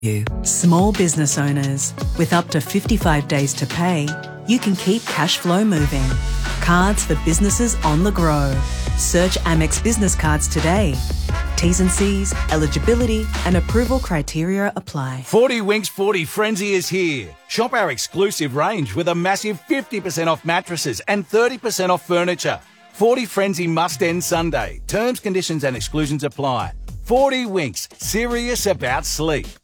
You. Small business owners, with up to 55 days to pay, you can keep cash flow moving. Cards for businesses on the grow. Search Amex Business Cards today. T's and C's, eligibility and approval criteria apply. 40 Winks 40 Frenzy is here. Shop our exclusive range with a massive 50% off mattresses and 30% off furniture. 40 Frenzy must end Sunday. Terms, conditions and exclusions apply. 40 Winks, serious about sleep.